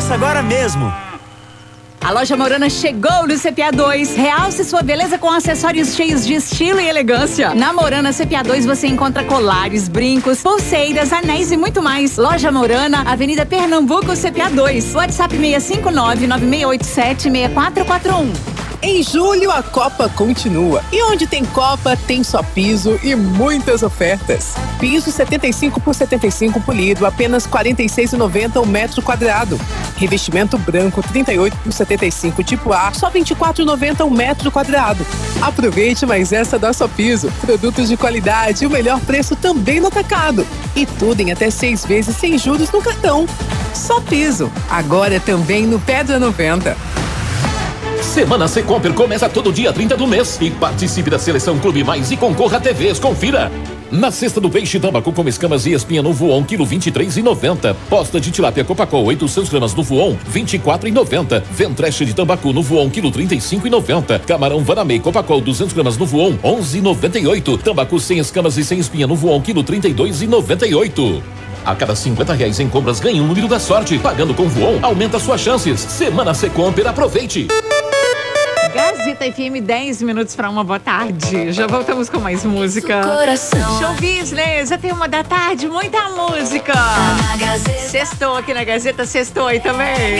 Peça agora mesmo. A loja Morana chegou no CPA 2. Realce sua beleza com acessórios cheios de estilo e elegância. Na Morana CPA 2 você encontra colares, brincos, pulseiras, anéis e muito mais. Loja Morana, Avenida Pernambuco, CPA 2. WhatsApp 659-9687-6441. Em julho, a Copa continua. E onde tem Copa, tem Só Piso e muitas ofertas. Piso 75 por 75 polido, apenas R$ 46,90 o metro quadrado. Revestimento branco 38 por 75 tipo A, só R$ 24,90 o metro quadrado. Aproveite mais essa da Só Piso. Produtos de qualidade e o melhor preço também no atacado. E tudo em até 6 vezes sem juros no cartão. Só Piso. Agora também no Pedra 90. Semana Secomper começa todo dia 30 do mês e participe da Seleção Clube Mais e concorra a TVs. Confira! Na cesta do peixe tambacu com escamas e espinha no Voon, quilo R$ 23,90. Posta de tilápia Copacol, 800 gramas no Voon, R$ 24,90. Ventreche de tambacu no Voon, quilo R$ 35,90. Camarão Vanamei Copacol, 200 gramas no Voon, R$ 11,98. Tambacu sem escamas e sem espinha no Voon, quilo R$ 32,98. A cada R$50 em compras ganhe um número da sorte. Pagando com Voon, aumenta suas chances. Semana Secomper, aproveite! Gazeta FM, 10 minutos para 1, boa tarde. Já voltamos com mais música. Show Business, até 1 da tarde, muita música. Sextou aqui na Gazeta, sextou aí também.